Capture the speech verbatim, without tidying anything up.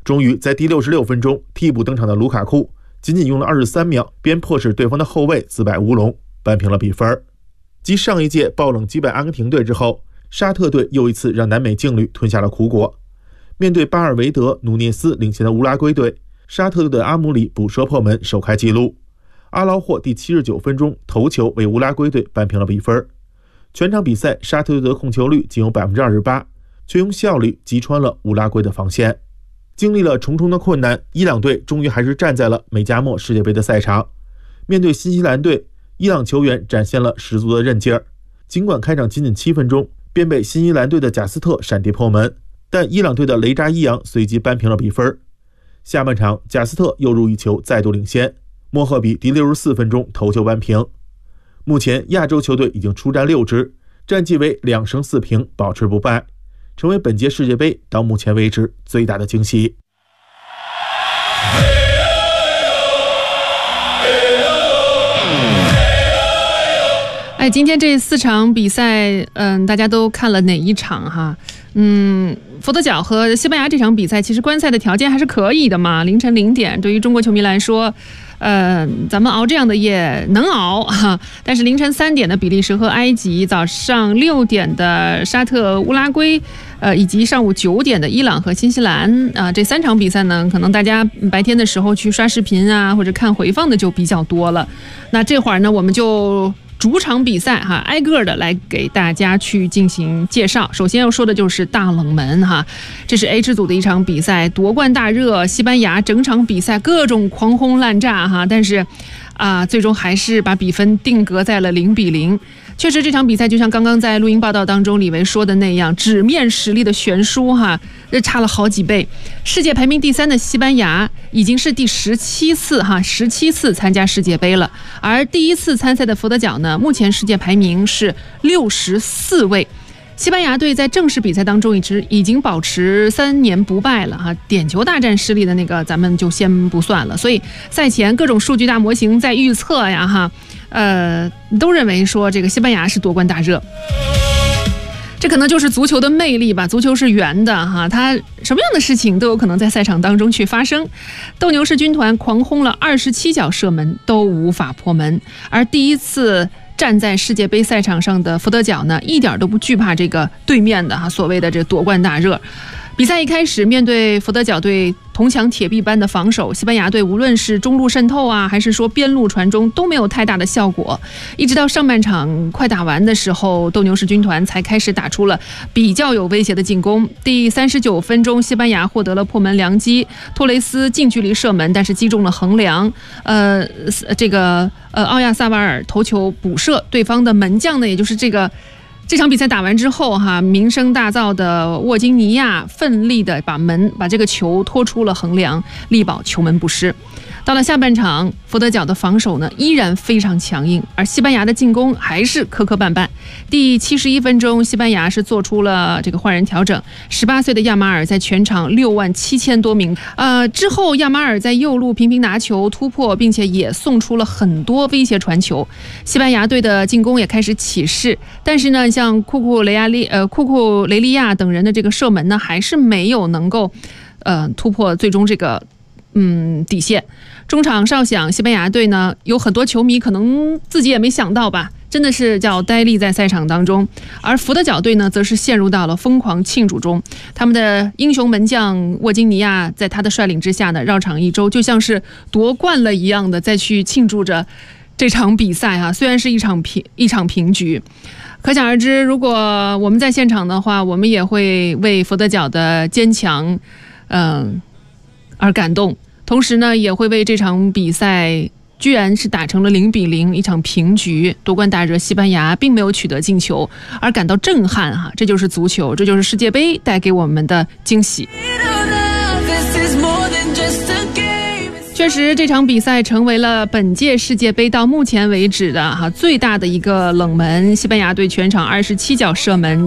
终于在第六十六分钟，替补登场的卢卡库仅仅用了二十三秒，便迫使对方的后卫自摆乌龙，扳平了比分。继上一届爆冷击败阿根廷队之后，沙特队又一次让南美劲旅吞下了苦果。面对巴尔维德、努涅斯领衔的乌拉圭队，沙特队的阿姆里补射破门首开纪录。阿劳霍第七十九分钟头球为乌拉圭队扳平了比分。全场比赛沙特队的控球率仅有 百分之二十八， 却用效率击穿了乌拉圭的防线。经历了重重的困难，伊朗队终于还是站在了美加墨世界杯的赛场。面对新西兰队，伊朗球员展现了十足的韧劲儿。尽管开场仅仅七分钟便被新西兰队的贾斯特闪电破门，但伊朗队的雷扎伊扬随即扳平了比分。下半场贾斯特又入一球再度领先，莫赫比第六十四分钟头球扳平。目前亚洲球队已经出战六支，战绩为两胜四平，保持不败，成为本届世界杯到目前为止最大的惊喜。 哎，今天这四场比赛，嗯，大家都看了哪一场哈？嗯，佛得角和西班牙这场比赛，其实观赛的条件还是可以的嘛。凌晨零点，对于中国球迷来说，呃，咱们熬这样的夜能熬哈。但是凌晨三点的比利时和埃及，早上六点的沙特、乌拉圭，呃，以及上午九点的伊朗和新西兰啊、呃，这三场比赛呢，可能大家白天的时候去刷视频啊，或者看回放的就比较多了。那这会儿呢，我们就主场比赛哈，挨个的来给大家去进行介绍。首先要说的就是大冷门哈，这是 H 组的一场比赛，夺冠大热，西班牙整场比赛各种狂轰滥炸哈，但是啊，最终还是把比分定格在了零比零。确实，这场比赛就像刚刚在录音报道当中李维说的那样，纸面实力的悬殊哈，这差了好几倍。世界排名第三的西班牙已经是第十七次哈，十七次参加世界杯了，而第一次参赛的佛得角呢，目前世界排名是六十四位。西班牙队在正式比赛当中一直已经保持三年不败了哈，点球大战失利的那个咱们就先不算了。所以赛前各种数据大模型在预测呀哈，呃，都认为说这个西班牙是夺冠大热。这可能就是足球的魅力吧，足球是圆的哈，它什么样的事情都有可能在赛场当中去发生。斗牛士军团狂轰了二十七脚射门都无法破门，而第一次站在世界杯赛场上的佛得角呢，一点都不惧怕这个对面的哈所谓的这夺冠大热。比赛一开始，面对佛得角队铜墙铁壁般的防守，西班牙队无论是中路渗透啊，还是说边路传中，都没有太大的效果。一直到上半场快打完的时候，斗牛士军团才开始打出了比较有威胁的进攻。第三十九分钟，西班牙获得了破门良机，托雷斯近距离射门，但是击中了横梁。呃，这个呃奥亚萨瓦尔头球补射，对方的门将呢，也就是这个。这场比赛打完之后哈，名声大噪的沃金尼亚奋力的把门把这个球拖出了横梁，力保球门不失。到了下半场，佛得角的防守呢依然非常强硬，而西班牙的进攻还是磕磕绊绊。第七十一分钟，西班牙是做出了这个换人调整，十八岁的亚马尔在全场六万七千多名呃之后，亚马尔在右路频频拿球突破，并且也送出了很多威胁传球。西班牙队的进攻也开始起势，但是呢，像库库雷亚利呃库库雷利亚等人的这个射门呢，还是没有能够呃突破最终这个嗯底线。中场哨响，西班牙队呢有很多球迷可能自己也没想到吧，真的是叫呆立在赛场当中。而佛得角队呢则是陷入到了疯狂庆祝中，他们的英雄门将沃金尼亚在他的率领之下呢，绕场一周，就像是夺冠了一样的再去庆祝着这场比赛啊，虽然是一场平一场平局。可想而知，如果我们在现场的话，我们也会为佛得角的坚强嗯、呃、而感动，同时呢也会为这场比赛居然是打成了零比零一场平局，夺冠大热西班牙并没有取得进球而感到震撼哈，这就是足球，这就是世界杯带给我们的惊喜。确实，这场比赛成为了本届世界杯到目前为止的哈最大的一个冷门。西班牙队全场二十七脚射门。